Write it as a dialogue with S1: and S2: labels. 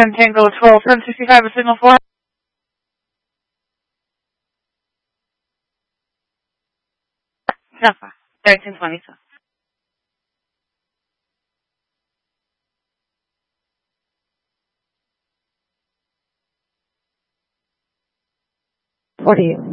S1: 10 Tango 12 765, a signal for. Alpha 1320, sir.
S2: What are you?